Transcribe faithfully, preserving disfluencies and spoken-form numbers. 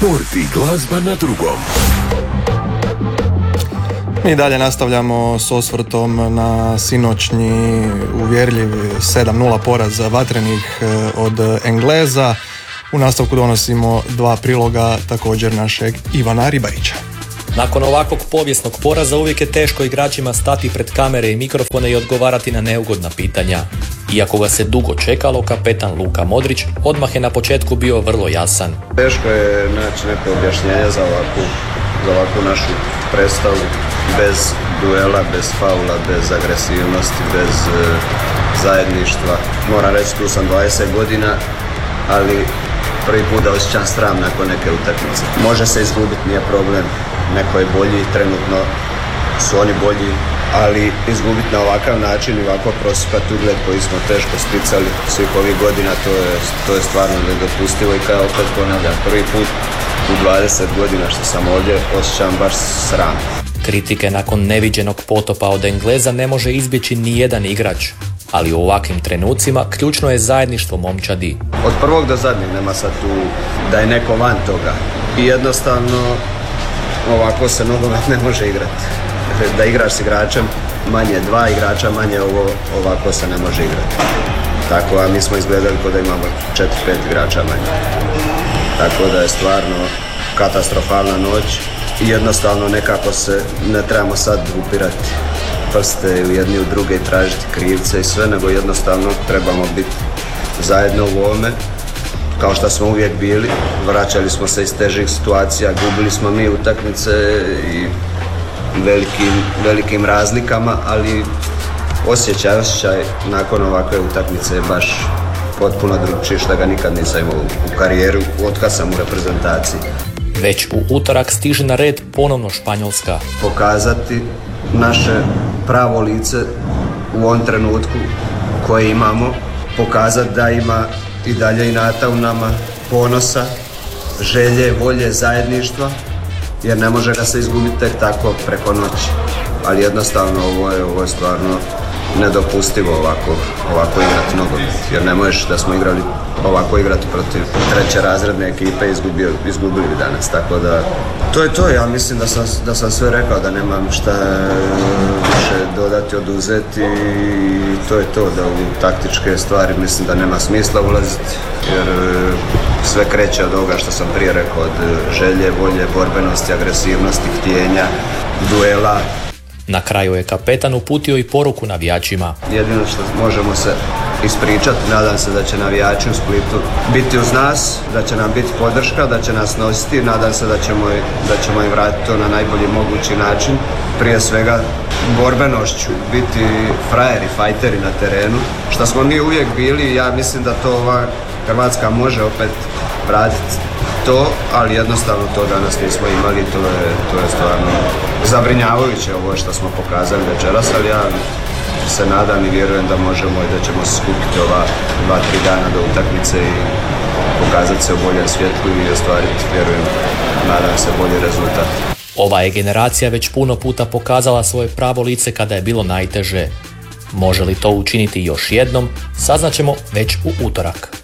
Sport i glazba na drugom. Mi dalje nastavljamo s osvrtom na sinoćnji uvjerljiv sedam nula poraz vatrenih od Engleza. U nastavku donosimo dva priloga također našeg Ivana Ribarića. Nakon ovakvog povijesnog poraza uvijek je teško igračima stati pred kamere i mikrofone i odgovarati na neugodna pitanja. Iako ga se dugo čekalo, kapetan Luka Modrić odmah je na početku bio vrlo jasan. Teško je naći neko objašnjenje za ovakvu, za ovakvu našu predstavu. Bez duela, bez faula, bez agresivnosti, bez e, zajedništva. Moram reći, tu sam dvadeset godina, ali prvi put da osjećam sram nakon neke utakmice. Može se izgubiti, nije problem. Neko je bolji, trenutno su oni bolji, ali izgubiti na ovakav način i ovako prosipati ugled koji smo teško sticali svih ovih godina, to je, to je stvarno nedopustivo i kao opet ponavljam, prvi put u dvadeset godina što sam ovdje osjećam baš sram. Kritike nakon neviđenog potopa od Engleza ne može izbjeći ni jedan igrač, ali u ovakvim trenucima ključno je zajedništvo momčadi. Od prvog do zadnjeg nema sad tu da je neko van toga i jednostavno ovako se nogomet ne može igrati. Da igraš s igračem manje, dva igrača manje, ovo, ovako se ne može igrati. Tako, a mi smo izgledali kao da imamo četiri pet igrača manje. Tako da je stvarno katastrofalna noć i jednostavno nekako se ne trebamo sad upirati prste u jedni u druge i tražiti krivce i sve, nego jednostavno trebamo biti zajedno u ovome. Kao što smo uvijek bili, vraćali smo se iz težih situacija, gubili smo mi utakmice i velikim, velikim razlikama, ali osjećaj, osjećaj nakon ovakve utakmice je baš potpuno drugčiji što ga nikad nisam imao u karijeru, otkad sam u reprezentaciji. Već u utorak stiže na red ponovno Španjolska. Pokazati naše pravo lice u ovom trenutku koje imamo, pokazati da ima i dalje inata u nama, ponosa, želje, volje, zajedništva, jer ne može ga se izgubiti tek tako preko noći. Ali jednostavno ovo je, ovo je stvarno nedopustivo ovako, ovako igrati nogomet, jer ne možeš da smo igrali ovako igrati protiv treće razredne ekipe i izgubio, izgubili bi danas, tako da to je to. Ja mislim da sam, da sam sve rekao, da nemam šta više dodati, oduzeti i to je to, da u taktičke stvari mislim da nema smisla ulaziti, jer sve kreće od ovoga što sam prije rekao, od želje, volje, borbenosti, agresivnosti, htjenja, duela. Na kraju je kapetan uputio i poruku navijačima. Jedino što možemo se ispričati, nadam se da će navijači u Splitu biti uz nas, da će nam biti podrška, da će nas nositi, nadam se da ćemo, da ćemo im vratiti to na najbolji mogući način. Prije svega borbenošću, biti frajeri, fajteri na terenu, što smo mi uvijek bili. Ja mislim da to ova Hrvatska može opet vratiti to, ali jednostavno to danas nismo imali, to je, to je stvarno zabrinjavajuće ovo što smo pokazali večeras, ali ja se nadam i vjerujem da možemo i da ćemo se skupiti ova dva, tri dana do utakmice i pokazati se u boljem svjetlu i ostvariti, vjerujem, nadam se, bolji rezultat. Ova je generacija već puno puta pokazala svoje pravo lice kada je bilo najteže. Može li to učiniti još jednom, saznaćemo već u utorak.